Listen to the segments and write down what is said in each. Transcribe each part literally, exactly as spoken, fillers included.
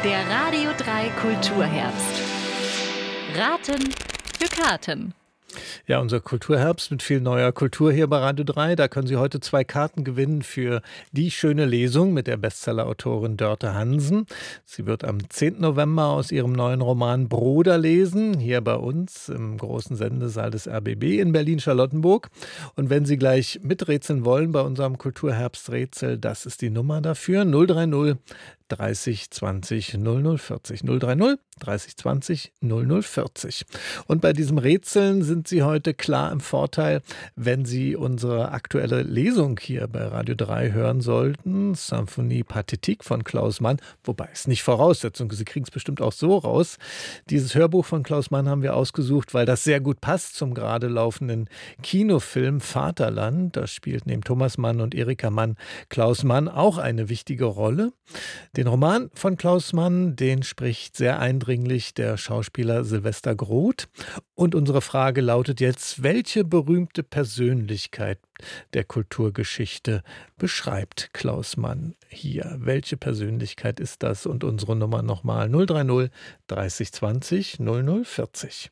Der Radio drei Kulturherbst. Raten für Karten. Ja, unser Kulturherbst mit viel neuer Kultur hier bei Radio drei. Da können Sie heute zwei Karten gewinnen für Die schöne Lesung mit der Bestsellerautorin Dörte Hansen. Sie wird am zehnten November aus ihrem neuen Roman Broder lesen, hier bei uns im großen Sendesaal des R B B in Berlin-Charlottenburg. Und wenn Sie gleich miträtseln wollen bei unserem Kulturherbsträtsel, das ist die Nummer dafür, null drei null dreißig zwanzig null null vierzig. null drei null dreißig zwanzig null null vierzig. Und bei diesem Rätseln sind Sie heute klar im Vorteil, wenn Sie unsere aktuelle Lesung hier bei Radio drei hören sollten. Symphonie Pathétique von Klaus Mann. Wobei es nicht Voraussetzung ist, Sie kriegen es bestimmt auch so raus. Dieses Hörbuch von Klaus Mann haben wir ausgesucht, weil das sehr gut passt zum gerade laufenden Kinofilm Vaterland. Da spielt neben Thomas Mann und Erika Mann Klaus Mann auch eine wichtige Rolle. Den Roman von Klaus Mann, den spricht sehr eindringlich der Schauspieler Sylvester Groth. Und unsere Frage lautet jetzt, welche berühmte Persönlichkeit der Kulturgeschichte beschreibt Klaus Mann hier? Welche Persönlichkeit ist das? Und unsere Nummer nochmal null drei null dreißig zwanzig null null vierzig.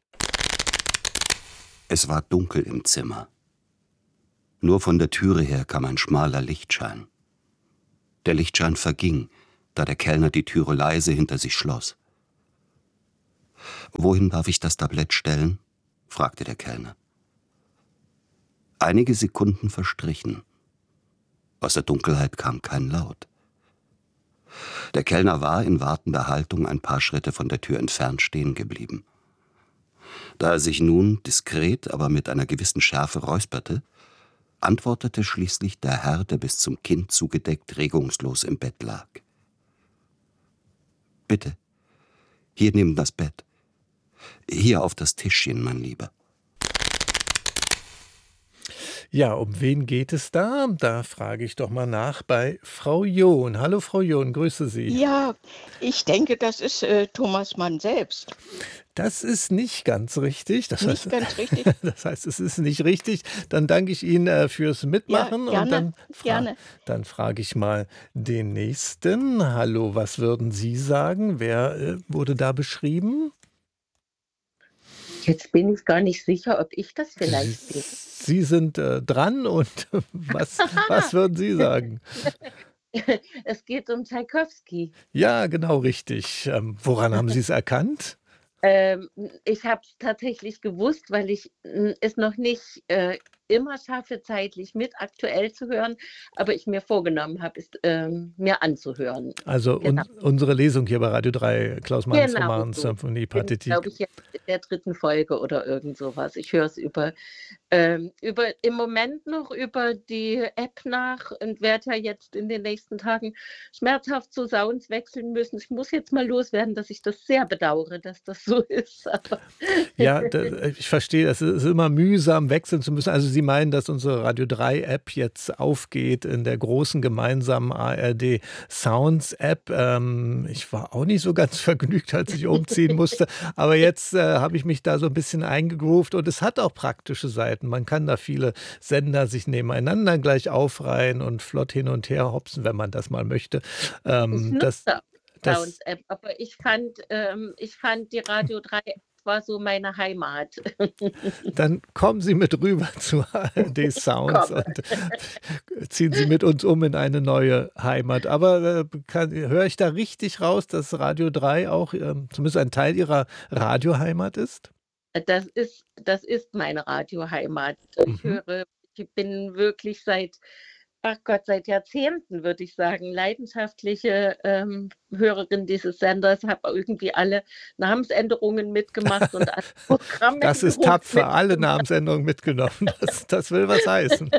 Es war dunkel im Zimmer. Nur von der Türe her kam ein schmaler Lichtschein. Der Lichtschein verging, da der Kellner die Türe leise hinter sich schloss. »Wohin darf ich das Tablett stellen?« fragte der Kellner. Einige Sekunden verstrichen. Aus der Dunkelheit kam kein Laut. Der Kellner war in wartender Haltung ein paar Schritte von der Tür entfernt stehen geblieben. Da er sich nun diskret, aber mit einer gewissen Schärfe räusperte, antwortete schließlich der Herr, der bis zum Kinn zugedeckt regungslos im Bett lag. »Bitte, hier neben das Bett. Hier auf das Tischchen, mein Lieber.« Ja, um wen geht es da? Da frage ich doch mal nach bei Frau John. Hallo Frau John, grüße Sie. Ja, ich denke, das ist äh, Thomas Mann selbst. Das ist nicht ganz richtig. Das Nicht heißt, ganz richtig. das heißt, es ist nicht richtig. Dann danke ich Ihnen äh, fürs Mitmachen. Ja, gerne, und dann, fra- gerne. dann frage ich mal den Nächsten. Hallo, was würden Sie sagen? Wer äh, wurde da beschrieben? Jetzt bin ich gar nicht sicher, ob ich das vielleicht bin. Sie sind äh, dran und was, was würden Sie sagen? Es geht um Tschaikowski. Ja, genau richtig. Ähm, woran haben Sie es erkannt? Ähm, ich habe es tatsächlich gewusst, weil ich äh, es noch nicht äh, immer schaffe, zeitlich mit aktuell zu hören, aber ich mir vorgenommen habe, es ähm, mir anzuhören. Also Genau. un unsere Lesung hier bei Radio drei, Klaus Manns Genau Roman so. Symphonie Ich bin, Pathétique. glaube ich, jetzt in der dritten Folge oder irgend sowas. Ich höre es über, ähm, über im Moment noch über die App nach und werde ja jetzt in den nächsten Tagen schmerzhaft zu Sounds wechseln müssen. Ich muss jetzt mal loswerden, dass ich das sehr bedauere, dass das so ist. Aber Ja, da, ich verstehe, es ist immer mühsam wechseln zu müssen. Also Sie meinen, dass unsere Radio drei App jetzt aufgeht in der großen gemeinsamen A R D Sounds App. Ähm, ich war auch nicht so ganz vergnügt, als ich umziehen musste. Aber jetzt äh, habe ich mich da so ein bisschen eingegroovt und es hat auch praktische Seiten. Man kann da viele Sender sich nebeneinander gleich aufreihen und flott hin und her hopsen, wenn man das mal möchte. ich Ähm, das, nutze das, Sounds App, aber ich fand, ähm, ich fand die Radio drei App war so meine Heimat. Dann kommen Sie mit rüber zu A R D Sounds Komme. und ziehen Sie mit uns um in eine neue Heimat. Aber äh, kann, höre ich da richtig raus, dass Radio drei auch ähm, zumindest ein Teil Ihrer Radioheimat ist? Das ist, das ist meine Radioheimat. Ich Mhm. höre, ich bin wirklich seit, ach Gott, seit Jahrzehnten, würde ich sagen, leidenschaftliche ähm, Hörerin dieses Senders, habe irgendwie alle Namensänderungen mitgemacht und alle Das ist Programmänderungen tapfer, alle mitgemacht. Namensänderungen mitgenommen. Das, das will was heißen.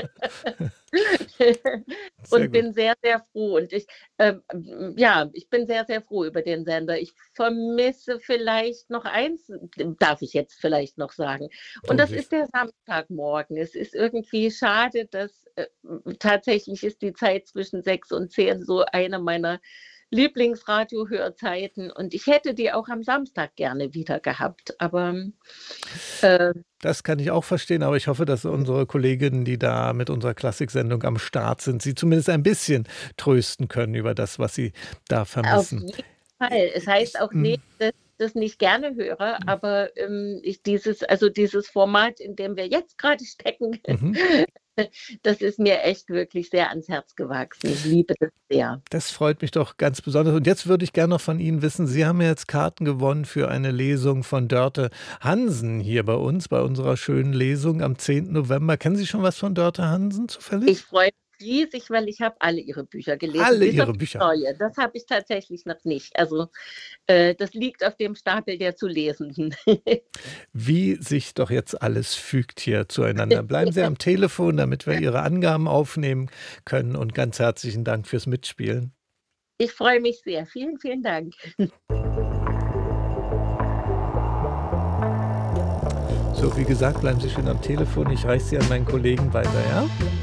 Sehr Und gut. bin sehr, sehr froh. Und ich, ähm, ja, ich bin sehr, sehr froh über den Sender. Ich vermisse vielleicht noch eins, darf ich jetzt vielleicht noch sagen. Und Tun das Sie. ist der Samstagmorgen. Es ist irgendwie schade, dass äh, tatsächlich ist die Zeit zwischen sechs und zehn so eine meiner Lieblingsradiohörzeiten. Und ich hätte die auch am Samstag gerne wieder gehabt. Aber äh, Das kann ich auch verstehen, aber ich hoffe, dass unsere Kolleginnen, die da mit unserer Klassiksendung am Start sind, Sie zumindest ein bisschen trösten können über das, was Sie da auf vermissen. jeden Fall. Es heißt auch Mhm. nicht, dass ich das nicht gerne höre, aber ähm, ich dieses, also dieses Format, in dem wir jetzt gerade stecken, Mhm. das ist mir echt wirklich sehr ans Herz gewachsen. Ich liebe das sehr. Das freut mich doch ganz besonders. Und jetzt würde ich gerne noch von Ihnen wissen, Sie haben ja jetzt Karten gewonnen für eine Lesung von Dörte Hansen hier bei uns, bei unserer schönen Lesung am zehnten November. Kennen Sie schon was von Dörte Hansen zufällig? Ich freue mich riesig, weil ich habe alle ihre Bücher gelesen, Alle bis Ihre auf das Bücher. Neue. Das habe ich tatsächlich noch nicht. Also äh, das liegt auf dem Stapel der zu Lesenden. Wie sich doch jetzt alles fügt hier zueinander. Bleiben Sie am Telefon, damit wir Ihre Angaben aufnehmen können. Und ganz herzlichen Dank fürs Mitspielen. Ich freue mich sehr. Vielen, vielen Dank. So, wie gesagt, bleiben Sie schön am Telefon. Ich reiche Sie an meinen Kollegen weiter, ja?